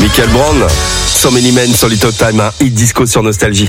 Michael Brown, So Many Men sur Little Time, un hit disco sur Nostalgie.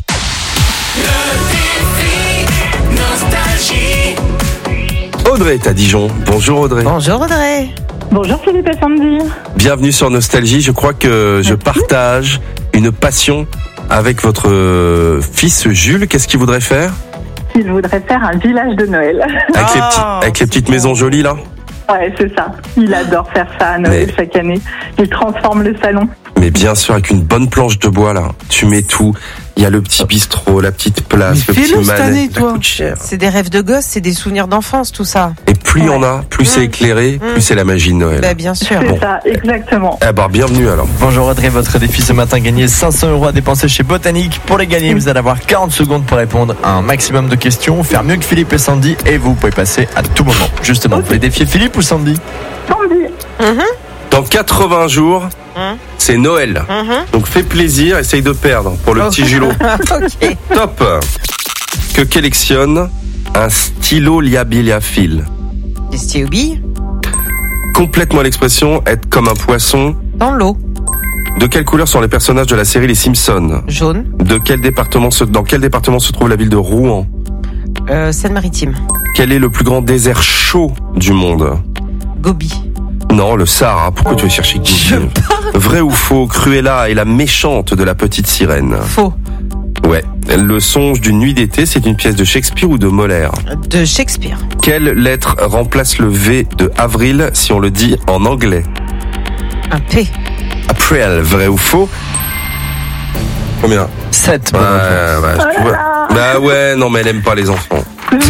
Audrey est à Dijon. Bonjour Audrey. Bonjour Audrey. Bonjour Philippe et Sandy. Bienvenue sur Nostalgie. Je crois que je partage une passion avec votre fils Jules. Qu'est-ce qu'il voudrait faire? Il voudrait faire un village de Noël. Avec les petites maisons jolies là? Ouais, c'est ça. Il adore faire ça à Noël chaque année. Il transforme le salon. Mais bien sûr, avec une bonne planche de bois là. Tu mets tout. Il y a le petit bistrot, la petite place, le petit manège. Ça coûte cher. C'est des rêves de gosse, c'est des souvenirs d'enfance, tout ça. Et plus il y en a, plus c'est éclairé, plus c'est la magie de Noël. Bah, bien sûr. C'est ça, exactement. Eh ben, bienvenue alors. Bonjour Audrey, votre défi ce matin, gagner 500 € à dépenser chez Botanique. Pour les gagner, vous allez avoir 40 secondes pour répondre à un maximum de questions, faire mieux que Philippe et Sandy, et vous pouvez passer à tout moment. Justement, vous voulez défier Philippe ou Sandy? Sandy. Dans 80 jours, c'est Noël. Donc fais plaisir, essaye de perdre pour le petit Julot. Ok. Top. Que collectionne un stylo liabiliafile? Des stylobilles Complètement l'expression être comme un poisson. dans l'eau. De quelle couleur sont les personnages de la série Les Simpsons? Jaune. Dans quel département se trouve la ville de Rouen? Seine-Maritime. Quel est le plus grand désert chaud du monde? Gobi. Non, le Sahara. Pourquoi tu vas chercher Gobi? Vrai ou faux, Cruella est la méchante de la petite sirène? Faux. Ouais. Le songe d'une nuit d'été, c'est une pièce de Shakespeare ou de Molière? De Shakespeare. Quelle lettre remplace le V de avril si on le dit en anglais? Un P. April, vrai ou faux? Combien? 7. Ouais, tu vois. Bah ouais, non mais elle aime pas les enfants.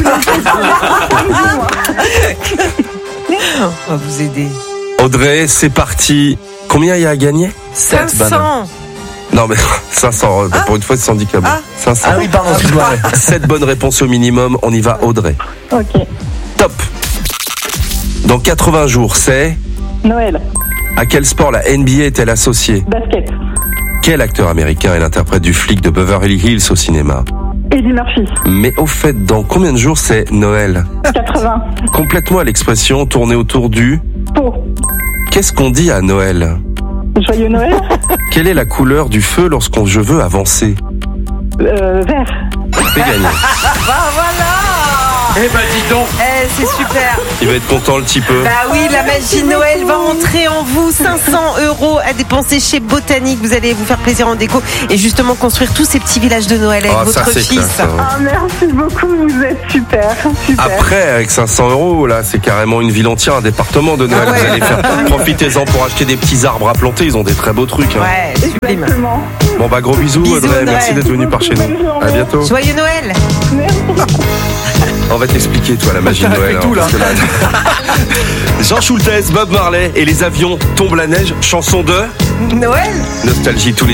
On va vous aider. Audrey, c'est parti. Combien il y a à gagner? 7. 500. Non mais 500, pour une fois c'est handicap. 500. Ah oui, pardon, excuse-moi. 7 bonnes réponses au minimum, on y va Audrey. Ok. Top. Dans 80 jours, c'est... Noël. À quel sport la NBA est-elle associée? Basket. Quel acteur américain est l'interprète du flic de Beverly Hills au cinéma? Eddie Murphy. Mais au fait, dans combien de jours c'est Noël? 80. Complètement à l'expression tourner autour du... Pau. Qu'est-ce qu'on dit à Noël? Joyeux Noël. Quelle est la couleur du feu lorsqu'on je veux avancer? Vert. C'est gagné. Eh ben dis donc. C'est super. Il va être content le petit peu. Bah oui, la magie de Noël va entrer en vous. 500 € à dépenser chez Botanique. Vous allez vous faire plaisir en déco et justement construire tous ces petits villages de Noël avec Ah, ça, votre c'est fils. classe, hein. Ah, merci beaucoup, vous êtes super. Super. Après, avec 500 €, là, c'est carrément une ville entière, un département de Noël. Ah ouais. Vous allez faire. Profitez-en pour acheter des petits arbres à planter. Ils ont des très beaux trucs. Hein. Ouais, sublime. Exactement. Bon bah gros bisous, Bisous, Audrey. Audrey. Merci d'être venu par chez nous. À bientôt. Joyeux Noël. On va t'expliquer toi la magie de Noël. tout, là. parce que là- Jean Schultes, Bob Marley et les avions tombent la neige. Chanson de Noël. Nostalgie tous les